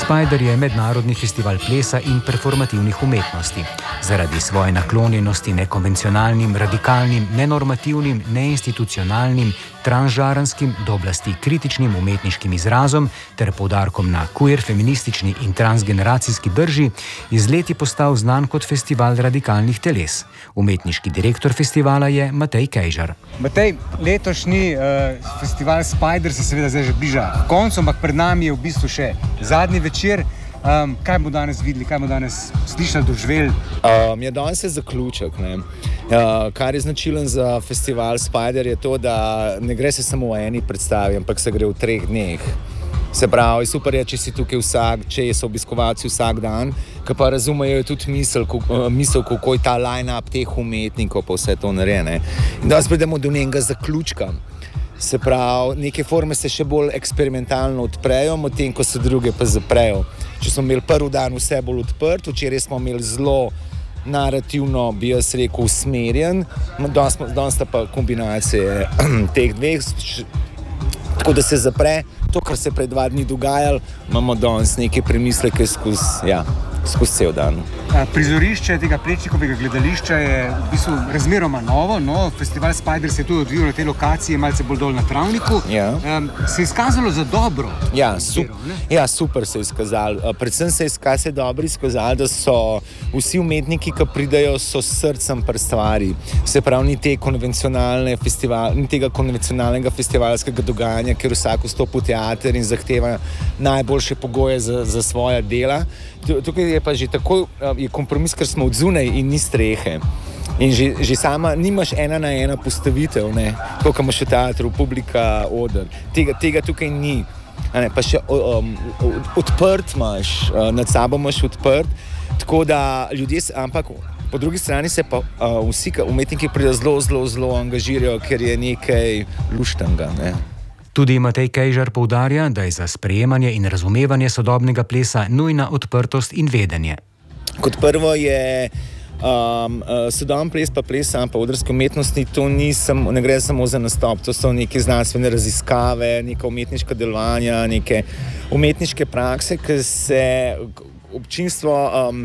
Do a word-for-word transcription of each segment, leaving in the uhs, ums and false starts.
Spider je mednarodni festival plesa in performativnih umetnosti. Zaradi svoje naklonjenosti nekonvencionalnim, radikalnim, nenormativnim, neinstitucionalnim, transžaranskim, do oblasti kritičnim umetniškim izrazom ter poudarkom na queer, feministični in transgeneracijski drži, je z leti postal znan kot festival radikalnih teles. Umetniški direktor festivala je Matej Kejžar. Matej, letošnji uh, festival Spider se seveda zdaj že bliža koncu, ampak pred nami je v bistvu še zadnji večer. Um, kaj bomo danes videli, kaj bomo danes slišali, doživeli? Um, ja, danes je zaključek. Ne? Uh, kar je značilen za festival Spider je to, da ne gre se samo v eni predstavi, ampak se gre v treh dneh. Se pravi, super je, če si tukaj vsak, če so obiskovalci vsak dan, ki pa razumejo tudi misel, misel, kako je ta line-up teh umetnikov pa vse to narejene. In danes pridemo do njenega zaključka. Se pravi, neke forme se še bolj eksperimentalno odprejo, medtem ko se druge pa zaprejo. Če smo imeli prvi dan vse bolj odprt, včeraj smo imeli zelo narativno, bi jaz rekel, usmerjen, danes, danes sta pa kombinacije teh dveh, tako da se zapre to, kar se pred dva dni dogajalo, imamo danes neke premisleke skozi, ja, skozi cel dan. Prizorišče tega Plečnikovega gledališča je v bistvu razmeroma novo. No? Festival Spider se je tudi odvijal na tej lokaciji, malce bolj dol na Travniku. Ja. Um, se je izkazalo za dobro? Ja, su ja, super se je izkazalo. Predvsem se je izkazalo dobro izkazalo, da so vsi umetniki, ki pridejo, so s srcem pri stvari. Se pravi, ni, te konvencionalne festival, ni tega konvencionalnega festivalskega dogajanja, kjer vsak vstopi v teater in zahteva najboljše pogoje za, za svoja dela. Tukaj je pa že tako, je kompromis, ker smo od zunaj in ni strehe. In že, že sama nimaš ena na ena postavitev, ne, tako kot imaš v teatru, publika, oder. Tega, tega tukaj ni. A ne, pa še um, odprt imaš, nad sabo imaš odprt, tako da ljudje, ampak po drugi strani se pa uh, vsi umetniki pridejo zelo, zelo, zelo angažirajo, ker je nekaj luštnega, ne. Tudi Matej Kejžar poudarja, da je za sprejemanje in razumevanje sodobnega plesa nujna odprtost in vedenje. Kot prvo je um, sodobni ples pa ples sam pa odrske umetnosti, to ni samo, ne gre samo za nastop, to so neke znanstvene raziskave, neka umetniška delovanja, neke umetniške prakse, ki se občinstvo um,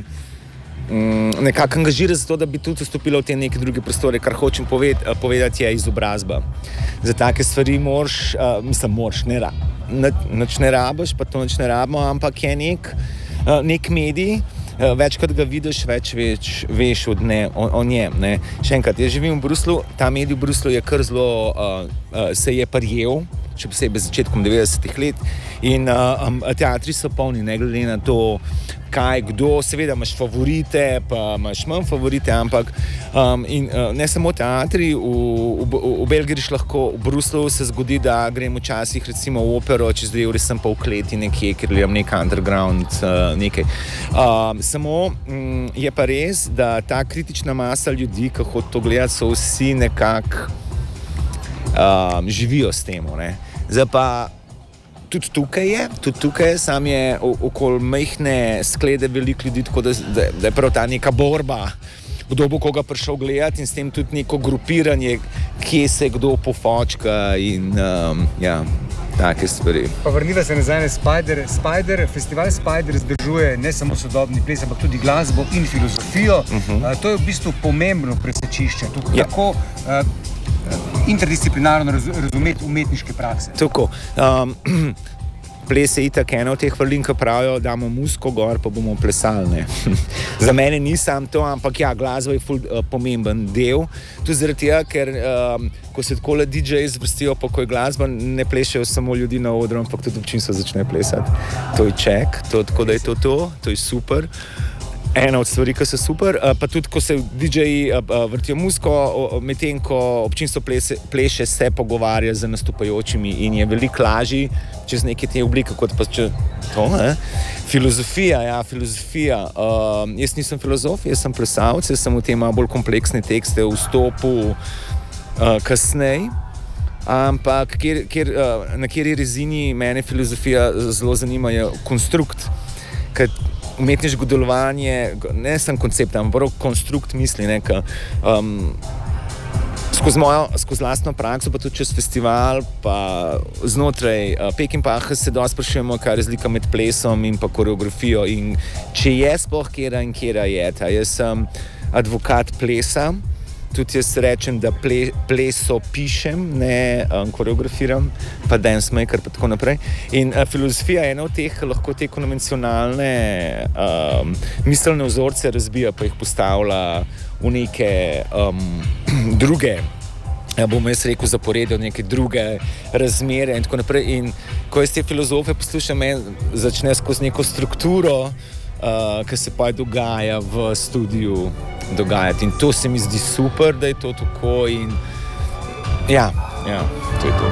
nekako angažira za to, da bi tudi vstopilo v te neke druge prostore. Kar hočem poved, povedati je izobrazba. Za take stvari moraš, uh, mislim, moraš, ne, nič ne rabiš, pa to nič ne rabimo, ampak je nek, uh, nek medij, uh, več kot ga vidiš, več več veš od ne, o, o njem. Ne. Še enkrat, jaz živim v Bruslu, ta medij v Bruslu je kar zelo, uh, uh, se je prijel, še posebej začetkom devetdesetih let in uh, um, teatri so polni, ne glede na to, kaj, kdo, seveda imaš favorite, pa imaš manj favorite, ampak um, in, uh, ne samo teatri, v, v, v Belgiji lahko, v Bruslu se zgodi, da grem včasih recimo v opero, čez dve uri sem pa v kleti nekje, ker gledam nek underground, uh, nekaj. Um, samo um, je pa res, da ta kritična masa ljudi, ki hodi to gledati, so vsi nekako um, živijo s tem, ne. Zdaj pa tudi tukaj je, tudi tukaj je, sam je okoli majhne sklede veliko ljudi, tako da, da, da je prav ta neka borba, kdo bo koga prišel gledati in s tem tudi neko grupiranje, kje se kdo pofočka in um, ja, take stvari. Pa vrniva se nazaj na Spider. Spider, festival Spider združuje ne samo sodobni ples, ampak tudi glasbo in filozofijo. Uh-huh. uh, to je v bistvu pomembno presečišče. Tukaj, ja. Tako uh, interdisciplinarno razumeti umetniške prakse. Tako. Um, ples je itak ena od teh vrlin, ki pravijo, damo muziko gor, pa bomo plesali. Ne? Za mene ni sam to, ampak ja, glasba je ful uh, pomemben del. Tudi zaradi tega, ker um, ko se takole D J-ji zvrstijo, pa ko je glasba, ne plešejo samo ljudi na odru, ampak tudi občinstvo začne plesati. To je ček, to, tako da je to to, to je super. Ena od stvari, ki so super, pa tudi, ko se D J-ji vrtijo muziko, medtem ko občinstvo plese, pleše, se pogovarja z nastopajočimi in je veliko lažji čez neke te oblike, kot pa če to, ne? Filozofija, ja, filozofija. Uh, jaz nisem filozof, jaz sem plesalec, jaz sem v te malo bolj kompleksne tekste vstopil uh, kasneje. Ampak kjer, kjer, uh, na kateri rezini mene filozofija zelo zanima, je konstrukt. Ker umetniško delovanje, ne samo koncept, ampak konstrukt misli, ne, ka, um, skozi mojo, skozi lastno prakso, pa tudi čez festival, pa znotraj uh, Pekinpaha se dosti sprašujemo, kaj je razlika med plesom in pa koreografijo in če je sploh kjera in kjera je ta. Jaz sem advokat plesa, tudi jaz rečem, da ple, pleso pišem, ne um, koreografiram, pa dance maker, pa tako naprej. In uh, filozofija je ena od teh, lahko te konvencionalne um, miselne vzorce razbija, pa jih postavlja v neke um, druge, ja bom jaz rekel, zaporedje, v neke druge razmere in tako naprej. In ko jaz te filozofe poslušam, začne skozi neko strukturo, uh, ki se pa dogaja v studiu dogajati. In to se mi zdi super, da je to tako in ja, ja, to je to.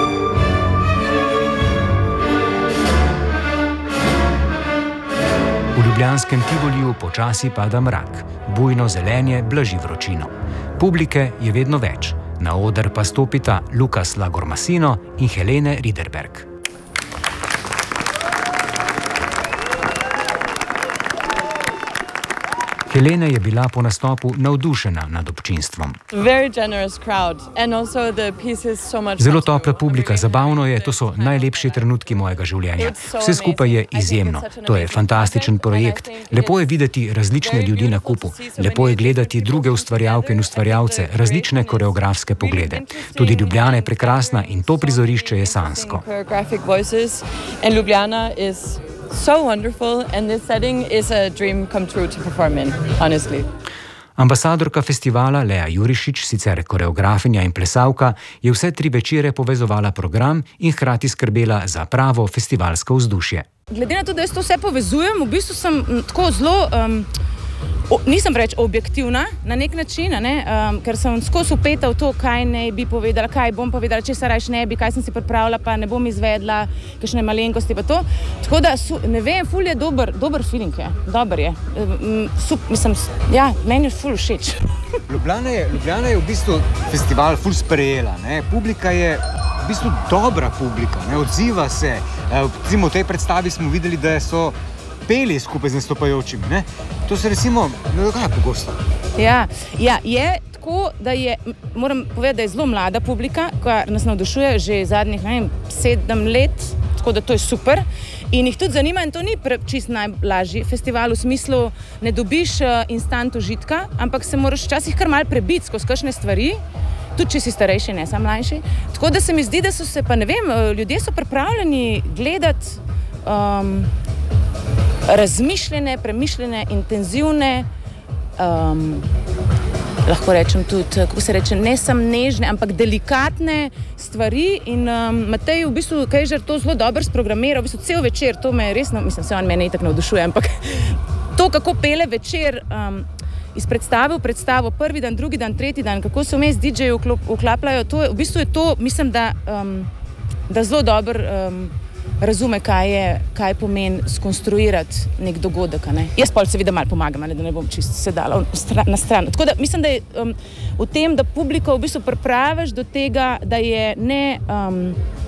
V ljubljanskem Tivoliju počasi pada mrak, bujno zelenje blaži vročino. Publike je vedno več, na oder pa stopita Lukas Lagormasino in Helene Riderberg. Helene je bila po nastopu navdušena nad občinstvom. Zelo topla publika, zabavno je, to so najlepši trenutki mojega življenja. Vse skupaj je izjemno. To je fantastičen projekt. Lepo je videti različne ljudi na kupu. Lepo je gledati druge ustvarjalke in ustvarjalce, različne koreografske poglede. Tudi Ljubljana je prekrasna in to prizorišče je sanjsko. So wonderful, and this setting is a dream come true to perform in, honestly. Ambasadorka festivala Lea Jurišič, sicer koreografinja in plesalka, je vse tri večere povezovala program in hkrati skrbela za pravo festivalsko vzdušje. Glede na to, da jaz to vse povezujem, v bistvu sem tako zelo, um, o, nisem preveč objektivna na nek način, ne? um, ker sem skozi upeta v to, kaj ne bi povedala, kaj bom povedala, če se rajš ne bi, kaj sem si pripravila, pa ne bom izvedla, kakšne malenkosti pa to. Tako da, su, ne vem, ful je dober, dober feeling je, dober je. Um, sup, mislim, ja, meni je ful všeč. Ljubljana je, Ljubljana je v bistvu festival ful sprejela, ne? Publika je v bistvu dobra publika, ne? Odziva se. Recimo v tej predstavi smo videli, da so peli skupaj z nastopajočimi, ne? To se recimo ne dogaja pogosto. Ja, ja, je tako, da je, moram povedati, da je zelo mlada publika, ki nas navdušuje že zadnjih, ne vem, sedem let, tako da to je super. In jih tudi zanima, in to ni čist najlažji festival, v smislu ne dobiš instant užitka, ampak se moraš včasih kar malo prebiti skozi kakšne stvari, tudi če si starejši, ne sam mlajši. Tako da se mi zdi, da so se, pa ne vem, ljudje so pripravljeni gledati um, razmišljene, premišljene, intenzivne, um, lahko rečem tudi, kako se reče, ne samo nežne, ampak delikatne stvari. In um, Matej v bistvu Kejžar to zelo dobro sprogramiral, v bistvu cel večer, to me resno, mislim, se on mene itak navdušuje, ampak to, kako pele večer um, iz predstave v predstavo, prvi dan, drugi dan, tretji dan, kako se vmes didžeji vklapljajo, to je, v bistvu je to, mislim, da, um, da zelo dobro um, razume, kaj je, kaj pomeni skonstruirati nek dogodek. Ne? Jaz pa seveda malo pomagam, ne, da ne bom čisto sedala na stran. Tako da mislim, da je um, v tem, da publiko v bistvu pripraviš do tega, da je ne, um,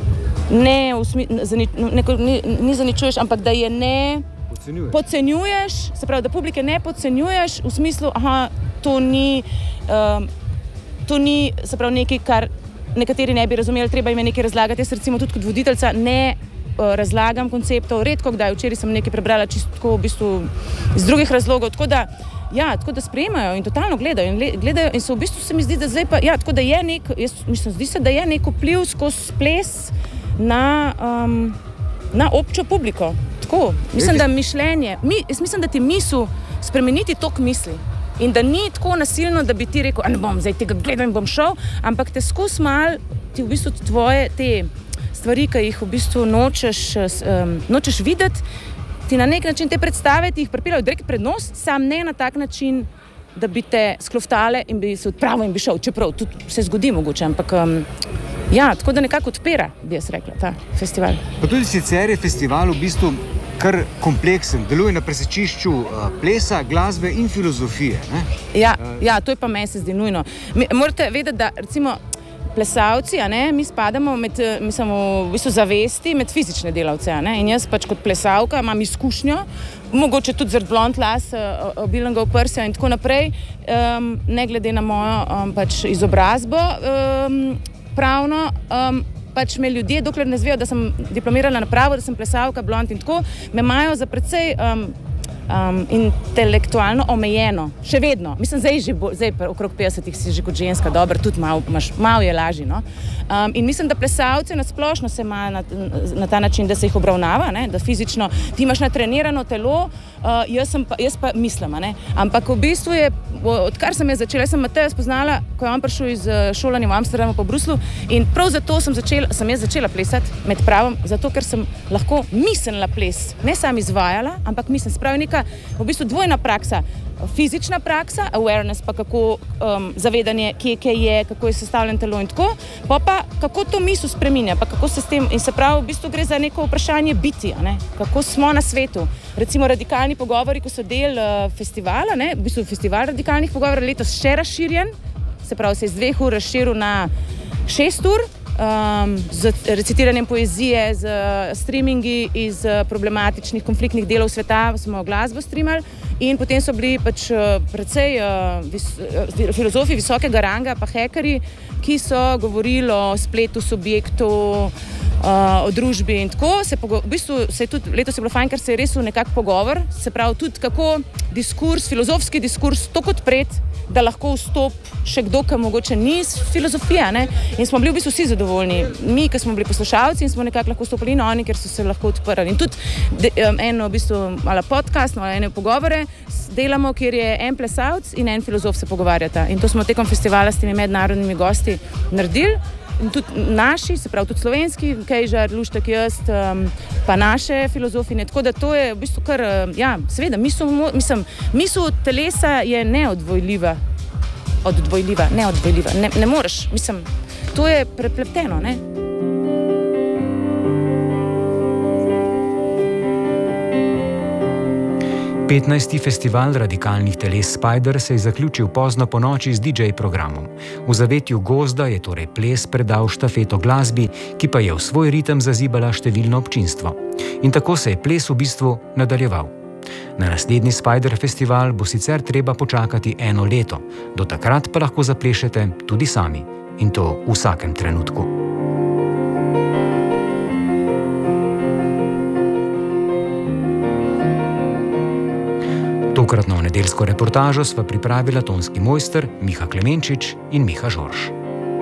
ne, usmi, zani, ne, ni, ni zaničuješ, ampak da je ne Podcenjuješ. podcenjuješ, se pravi, da publike ne podcenjuješ v smislu, aha, to ni, um, to ni, se pravi, nekaj, kar nekateri ne bi razumeli, treba jim je nekaj razlagati. Jaz recimo tudi kot voditeljca ne razlagam konceptov, redko kdaj, včeraj sem nekaj prebrala čisto tako v bistvu iz drugih razlogov, tako da, ja, tako da sprejemajo in totalno gledajo in, le, gledajo in se v bistvu se mi zdi, da zdaj pa, ja, tako da je nek, jaz mislim, zdi se, da je nek vpliv skozi ples na, um, na občo publiko, tako, mislim, da mišljenje, mi, jaz mislim, da ti misel spremeniti tok misli in da ni tako nasilno, da bi ti rekel, a ne bom zdaj tega gledal in bom šel, ampak te skozi mal, ti v bistvu tvoje te stvari, ki jih v bistvu nočeš, um, nočeš videti, ti na nek način te predstave, ti jih pripeljajo direkt pred nos, sam ne na tak način, da bi te skloftale in bi se odpravil in bi šel, čeprav tudi se zgodi mogoče, ampak um, ja, tako da nekako odpira, bi jaz rekla, ta festival. Pa tudi sicer je festival v bistvu kar kompleksen, deluje na presečišču uh, plesa, glasbe in filozofije, ne? Ja, uh, ja, to je pa meni se zdi nujno. Mi, morate vedeti, da recimo plesalci, a ne, mi spadamo med, mislim, v bistvu zavesti med fizične delavce, a ne, in jaz pač kot plesalka imam izkušnjo, mogoče tudi zaradi blond las, obilnega oprsja in tako naprej, um, ne glede na mojo um, pač izobrazbo um, pravno, um, pač me ljudje, dokler ne zvejo, da sem diplomirala na pravo, da sem plesalka, blond in tako, me imajo za precej um, Um, intelektualno omejeno, še vedno. Mislim, zdaj, že bo, zdaj okrog petdesetih si že kot ženska, dobro, tudi malo mal je lažje. No? Um, in mislim, da plesalce nasplošno se ima na, na ta način, da se jih obravnava, ne? Da fizično ti imaš natrenirano telo, uh, jaz, sem pa, jaz pa mislim, ne? Ampak v bistvu je, odkar sem jaz začela, jaz sem Mateja spoznala, ko je on prišel iz šolanja v Amsterdamu po Bruslu in prav zato sem, začela, sem jaz začela plesati med pravom, zato ker sem lahko mislila ples, ne sam izvajala, ampak mislim, spravi neka v bistvu dvojna praksa, fizična praksa, awareness, pa kako um, zavedanje, kje, kje je, kako je sestavljen telo in tako, pa pa kako to misel spreminja, pa kako se s tem, in se pravi, v bistvu gre za neko vprašanje biti, a ne? Kako smo na svetu. Recimo radikalni pogovori, ko so del uh, festivala, ne? V bistvu festival radikalnih pogovorov letos še razširjen, se pravi, se je z dveh ur razširil na šest ur, Um, z recitiranjem poezije, z streamingi iz problematičnih konfliktnih delov sveta, smo glasbo streamali in potem so bili pač precej uh, vis, filozofi visokega ranga, pa hekeri, ki so govorili o spletu subjektov, uh, o družbi in tako. Se pogo- v bistvu se je tudi, letos je bilo fajn, ker se je res v nekak pogovor, se pravi tudi kako diskurs, filozofski diskurs, to kot pred, da lahko vstop še kdo, ki mogoče ni iz filozofije, ne? In smo bili v bistvu vsi zadovoljni. Mi, ki smo bili poslušalci in smo nekako lahko vstopili in oni, ker so se lahko odprli. In tudi de, um, eno v bistvu malo podcast, malo ene pogovore delamo, kjer je en plesalc in en filozof se pogovarjata. In to smo tekom festivala s temi mednarodnimi gosti naredili. In tudi naši, se pravi tudi slovenski, Kejžar, Luštek, jaz, um, pa naše filozofine. Tako da to je v bistvu kar, ja, seveda, misel, mislim, misel telesa je neodvojljiva. Odvojljiva, neodvojljiva. Ne, ne moreš, mislim, to je prepleteno, ne? petnajsti festival radikalnih teles Spider se je zaključil pozno po noči z D J programom. V zavetju gozda je torej ples predal štafeto glasbi, ki pa je v svoj ritem zazibala številno občinstvo. In tako se je ples v bistvu nadaljeval. Na naslednji Spider festival bo sicer treba počakati eno leto, do takrat pa lahko zaplešete tudi sami. In to v vsakem trenutku. Tokratno nedeljsko reportažo sva pripravila tonski mojster Miha Klemenčič in Miha Žorž.